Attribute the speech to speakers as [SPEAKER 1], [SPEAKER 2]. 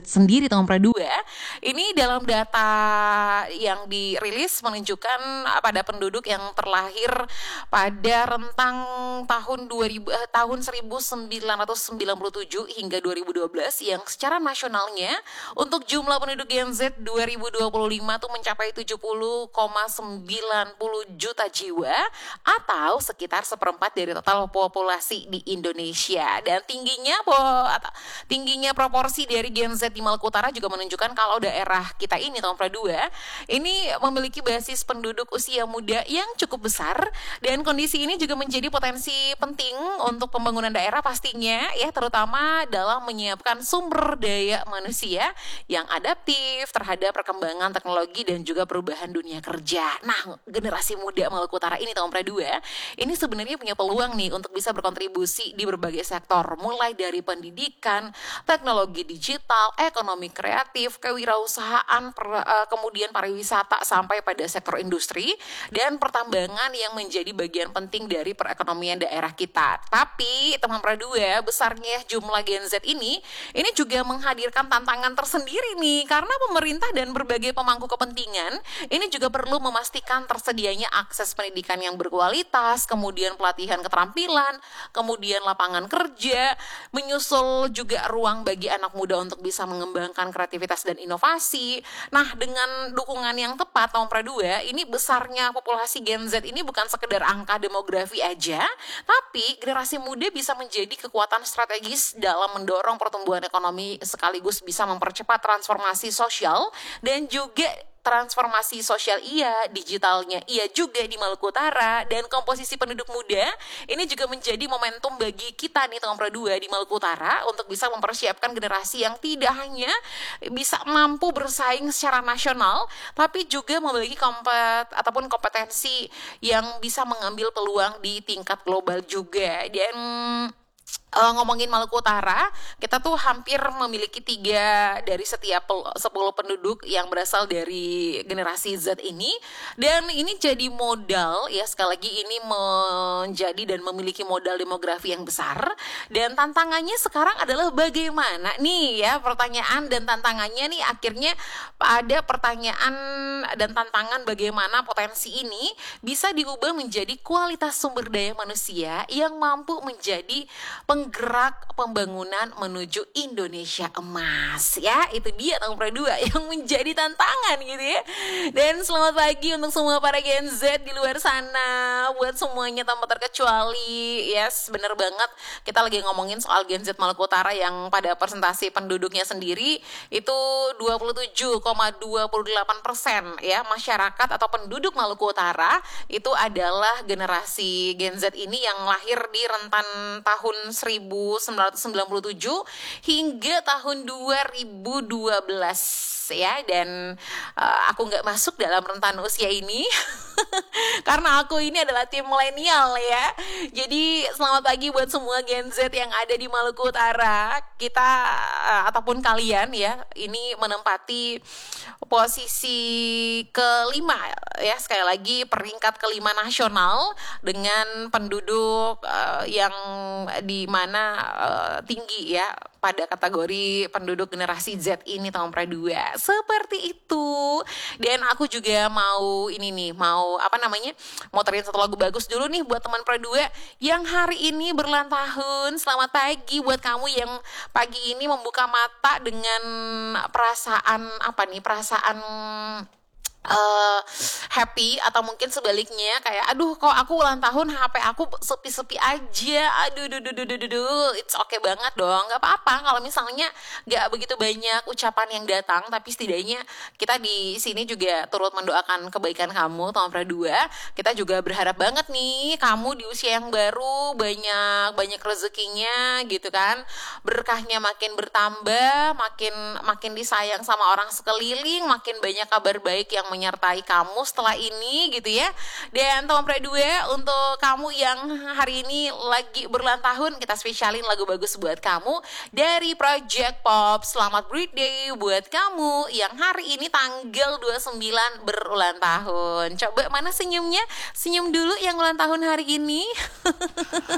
[SPEAKER 1] sendiri tahun Pradua, ini dalam data yang dirilis menunjukkan pada penduduk yang terlahir pada rentang tahun 1997 hingga 2012 yang secara nasionalnya untuk jumlah penduduk Gen Z 2025 tuh mencapai 70,90 juta jiwa atau sekitar seperempat dari total populasi di Indonesia. Dan tingginya proporsi dari Gen Z di Maluku Utara juga menunjukkan kalau daerah kita ini tahun Pradua ini memiliki basis penduduk usia muda yang cukup besar, dan kondisi ini juga menjadi potensi penting untuk pembangunan daerah pastinya ya, terutama dalam menyiapkan sumber daya manusia yang adaptif terhadap perkembangan teknologi dan juga perubahan dunia kerja. Nah, generasi muda Maluku Utara ini tahun Pradua ini sebenarnya punya peluang nih untuk bisa berkontribusi di berbagai sektor, mulai dari pendidikan, teknologi digital, ekonomi kreatif, kewirausahaan, kemudian pariwisata sampai pada sektor industri dan pertambangan yang menjadi bagian penting dari perekonomian daerah kita. Tapi teman Pradua, besarnya jumlah Gen Z ini juga menghadirkan tantangan tersendiri nih, karena pemerintah dan berbagai pemangku kepentingan ini juga perlu memastikan tersedianya akses pendidikan yang berkualitas, kemudian pelatihan keterampilan, kemudian lapangan kerja, menyusul juga ruang bagi anak muda untuk bisa mengembangkan kreativitas dan inovasi. Nah, dengan dukungan yang tepat tahun Pradua, ini besarnya populasi Gen Z ini bukan sekedar angka demografi aja, tapi generasi muda bisa menjadi kekuatan strategis dalam mendorong pertumbuhan ekonomi sekaligus bisa mempercepat transformasi sosial dan juga transformasi sosial digitalnya juga di Maluku Utara. Dan komposisi penduduk muda ini juga menjadi momentum bagi kita nih tahun Pradua di Maluku Utara untuk bisa mempersiapkan generasi yang tidak hanya bisa mampu bersaing secara nasional, tapi juga memiliki kompetensi yang bisa mengambil peluang di tingkat global juga. Dan ngomongin Maluku Utara, kita tuh hampir memiliki 3 dari setiap 10 penduduk yang berasal dari generasi Z ini, dan ini jadi modal ya, sekali lagi ini menjadi dan memiliki modal demografi yang besar. Dan tantangannya sekarang adalah bagaimana nih ya, pertanyaan dan tantangannya nih akhirnya ada pertanyaan dan tantangan bagaimana potensi ini bisa diubah menjadi kualitas sumber daya manusia yang mampu menjadi penggerak pembangunan menuju Indonesia emas ya. Itu dia tahun Pradua yang menjadi tantangan gitu ya. Dan selamat pagi untuk semua para Gen Z di luar sana, buat semuanya tanpa terkecuali. Yes, bener banget, kita lagi ngomongin soal Gen Z Maluku Utara yang pada presentasi penduduknya sendiri itu 27,28% ya, masyarakat atau penduduk Maluku Utara itu adalah generasi Gen Z ini yang lahir di rentan tahun 1997 hingga tahun 2012 ya. Dan aku nggak masuk dalam rentan usia ini karena aku ini adalah tim milenial ya. Jadi selamat pagi buat semua Gen Z yang ada di Maluku Utara. Kita ataupun kalian ya, ini menempati posisi kelima ya, sekali lagi peringkat kelima nasional dengan penduduk yang di mana tinggi ya pada kategori penduduk generasi Z ini tahun Pradua. Seperti itu. Dan aku juga mau muterin satu lagu bagus dulu nih buat teman Pradua yang hari ini berulang tahun. Selamat pagi buat kamu yang pagi ini membuka mata dengan perasaan happy, atau mungkin sebaliknya kayak aduh kok aku ulang tahun HP aku sepi-sepi aja, it's okay banget dong, nggak apa-apa kalau misalnya nggak begitu banyak ucapan yang datang, tapi setidaknya kita di sini juga turut mendoakan kebaikan kamu tahun Pradua. Kita juga berharap banget nih kamu di usia yang baru banyak rezekinya gitu kan, berkahnya makin bertambah, makin disayang sama orang sekeliling, makin banyak kabar baik yang menyertai kamu setelah ini gitu ya. Dan tahun Pradua, untuk kamu yang hari ini lagi berulang tahun, kita spesialin lagu bagus buat kamu dari Project Pop. Selamat birthday buat kamu yang hari ini tanggal 29 berulang tahun. Coba mana senyumnya? Senyum dulu yang ulang tahun hari ini.